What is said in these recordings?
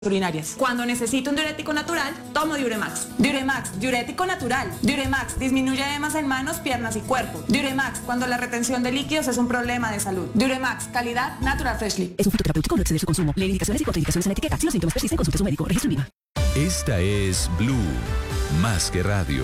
urinarias. Cuando necesito un diurético natural, tomo Diuremax. Diuremax, diurético natural. Diuremax disminuye edemas en manos, piernas y cuerpo. Diuremax, cuando la retención de líquidos es un problema de salud. Diuremax, calidad Natural Freshly. Es un fitoterapéutico, no exceder su consumo. Lee indicaciones y contraindicaciones en etiqueta. Si los síntomas persisten, consulte a su médico. Registro en IVA. Esta es Blue, más que radio.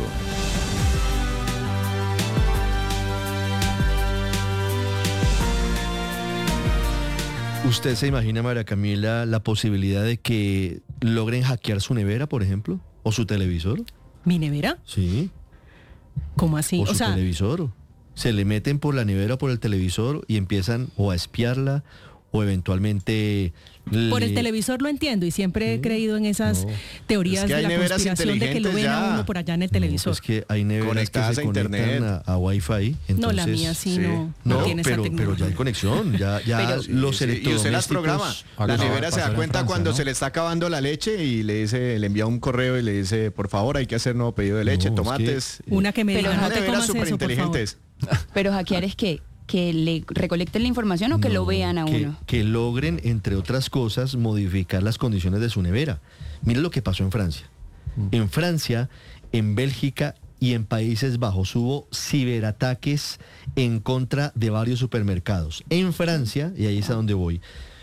¿Usted se imagina, María Camila, la posibilidad de que logren hackear su nevera, por ejemplo? ¿O su televisor? ¿Mi nevera? Sí. ¿Cómo así? O su televisor. Se le meten por la nevera o por el televisor y empiezan o a espiarla o eventualmente... Por el televisor lo entiendo y siempre he creído en esas teorías de la conspiración de que lo ven a uno por allá en el televisor. Es que hay neveras que se conectan a Wi-Fi. Entonces, no, la mía sí. No tiene esa tecnología. Pero ya hay conexión, ya los electrodomésticos... Y usted las programa. La nevera se da cuenta cuando se le está acabando la leche y le envía un correo y le dice, por favor, hay que hacer nuevo pedido de leche, tomates. Una que me diga, no te comas eso, por favor. Pero hackear es que le recolecten la información o que lo vean a uno. Que logren, entre otras cosas, modificar las condiciones de su nevera. Mire lo que pasó en Francia. En Francia, en Bélgica y en Países Bajos hubo ciberataques en contra de varios supermercados. En Francia, y ahí es a donde voy,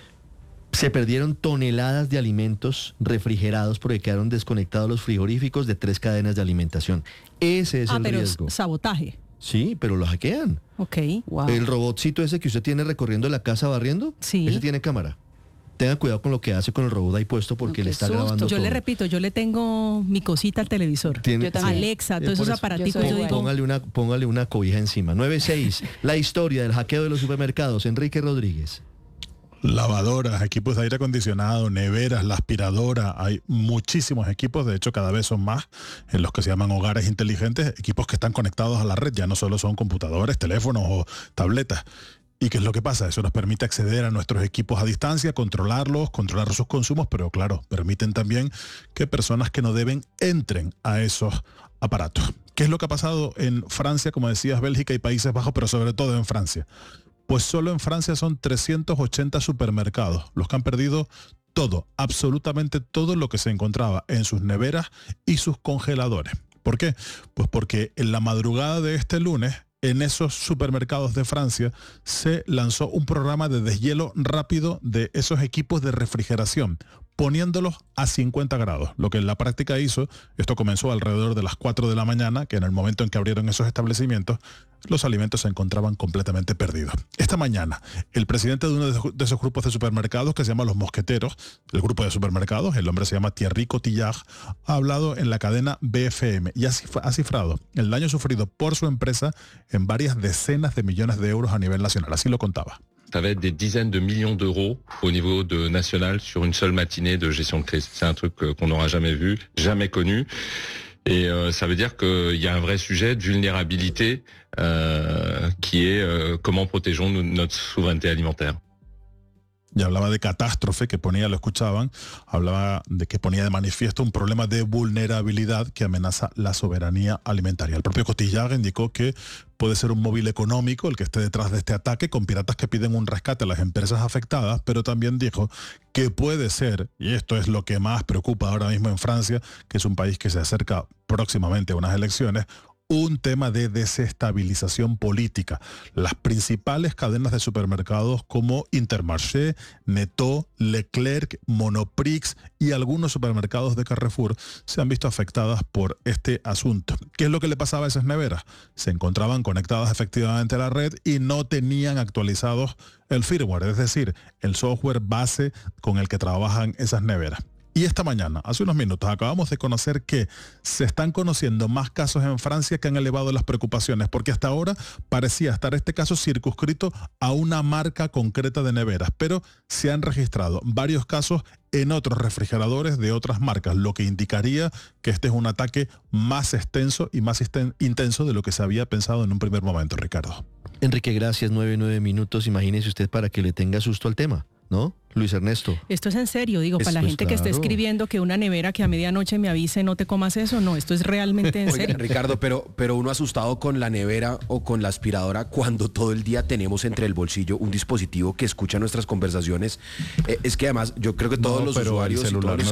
se perdieron toneladas de alimentos refrigerados porque quedaron desconectados los frigoríficos de 3 cadenas de alimentación. Ese es el riesgo. Sabotaje. Sí, pero lo hackean. Ok. Wow. El robotcito ese que usted tiene recorriendo la casa barriendo, sí. Ese tiene cámara. Tenga cuidado con lo que hace con el robot ahí puesto porque le está grabando Yo todo. le repito, yo le tengo mi cosita al televisor. Alexa, todos esos aparaticos. Yo digo, póngale una cobija encima. 9-6, la historia del hackeo de los supermercados. Enrique Rodríguez. Lavadoras, equipos de aire acondicionado, neveras, la aspiradora, hay muchísimos equipos, de hecho cada vez son más en los que se llaman hogares inteligentes, equipos que están conectados a la red, ya no solo son computadores, teléfonos o tabletas. ¿Y qué es lo que pasa? Eso nos permite acceder a nuestros equipos a distancia, controlarlos, controlar sus consumos, pero claro, permiten también que personas que no deben entren a esos aparatos. ¿Qué es lo que ha pasado en Francia, como decías, Bélgica y Países Bajos, pero sobre todo en Francia? Pues solo en Francia son 380 supermercados los que han perdido todo, absolutamente todo lo que se encontraba en sus neveras y sus congeladores. ¿Por qué? Pues porque en la madrugada de este lunes, en esos supermercados de Francia, se lanzó un programa de deshielo rápido de esos equipos de refrigeración, poniéndolos a 50 grados. Lo que en la práctica hizo, esto comenzó alrededor de las 4 de la mañana, que en el momento en que abrieron esos establecimientos, los alimentos se encontraban completamente perdidos. Esta mañana, el presidente de uno de esos grupos de supermercados, que se llama Los Mosqueteros, el grupo de supermercados, el hombre se llama Thierry Cotillard, ha hablado en la cadena BFM y ha cifrado el daño sufrido por su empresa en varias decenas de millones de euros a nivel nacional. Así lo contaba. Ça va être des dizaines de millions d'euros au niveau national sur une seule matinée de gestion de crise. C'est un truc qu'on n'aura jamais vu, jamais connu. Et ça veut dire qu'il y a un vrai sujet de vulnérabilité qui est comment protégeons notre souveraineté alimentaire. Y hablaba de catástrofe que ponía, lo escuchaban, hablaba de que ponía de manifiesto un problema de vulnerabilidad que amenaza la soberanía alimentaria. El propio Cotillard indicó que puede ser un móvil económico el que esté detrás de este ataque, con piratas que piden un rescate a las empresas afectadas, pero también dijo que puede ser, y esto es lo que más preocupa ahora mismo en Francia, que es un país que se acerca próximamente a unas elecciones, un tema de desestabilización política. Las principales cadenas de supermercados como Intermarché, Netto, Leclerc, Monoprix y algunos supermercados de Carrefour se han visto afectadas por este asunto. ¿Qué es lo que le pasaba a esas neveras? Se encontraban conectadas efectivamente a la red y no tenían actualizados el firmware, es decir, el software base con el que trabajan esas neveras. Y esta mañana, hace unos minutos, acabamos de conocer que se están conociendo más casos en Francia que han elevado las preocupaciones, porque hasta ahora parecía estar este caso circunscrito a una marca concreta de neveras, pero se han registrado varios casos en otros refrigeradores de otras marcas, lo que indicaría que este es un ataque más extenso y más intenso de lo que se había pensado en un primer momento, Ricardo. Enrique, gracias. 9 minutos. Imagínese usted para que le tenga susto al tema. ¿no? Luis Ernesto. Esto es en serio, digo, para la gente que esté escribiendo que una nevera que a medianoche me avise no te comas eso, no, esto es realmente en serio. Ricardo, pero uno asustado con la nevera o con la aspiradora cuando todo el día tenemos entre el bolsillo un dispositivo que escucha nuestras conversaciones. Es que además yo creo que todos los usuarios y todos los